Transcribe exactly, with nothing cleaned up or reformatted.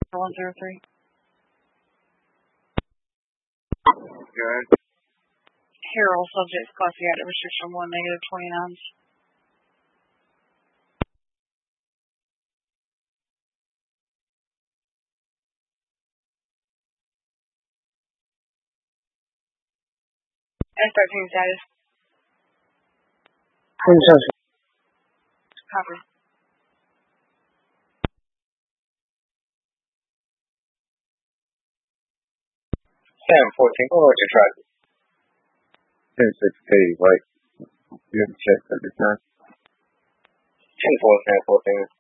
one zero three. Good. Harold, subject classy active restriction one, negative twenty-nines. S thirteen status. Copy. Sam fourteen, go over to traffic. ten six K, right? You have to check at this time. ten four, Sam fourteen.